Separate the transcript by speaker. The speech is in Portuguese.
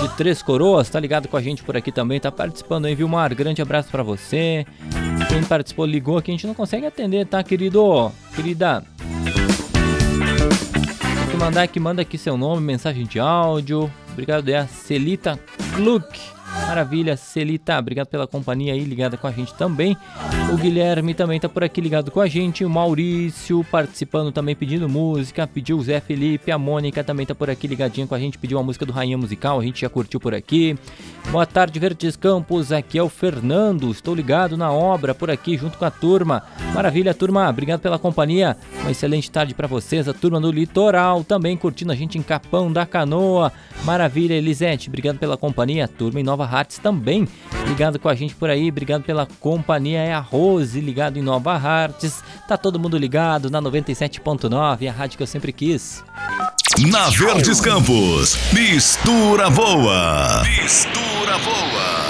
Speaker 1: de Três Coroas, tá ligado com a gente por aqui também, tá participando aí, Vilmar? Grande abraço pra você. Quem participou, ligou aqui, a gente não consegue atender, tá, querido? Querida, manda aqui seu nome, mensagem de áudio. Obrigado, é a Celita Gluck. Maravilha, Celita, obrigado pela companhia aí, ligada com a gente também. O Guilherme também tá por aqui ligado com a gente. O Maurício participando também, pedindo música. Pediu o Zé Felipe. A Mônica também tá por aqui ligadinha com a gente, pediu uma música do Rainha Musical, a gente já curtiu por aqui. Boa tarde, Verdes Campos, aqui é o Fernando, estou ligado na obra por aqui junto com a turma. Maravilha, turma, obrigado pela companhia. Uma excelente tarde pra vocês. A turma do Litoral também curtindo a gente em Capão da Canoa. Maravilha, Elisete, obrigado pela companhia. A turma em Nova Hartz também ligado com a gente por aí, obrigado pela companhia. É a Rose ligado em Nova Hartz. Tá todo mundo ligado na 97.9, a rádio que eu sempre quis.
Speaker 2: Na Verdes Campos, Mistura Voa. Mistura Voa.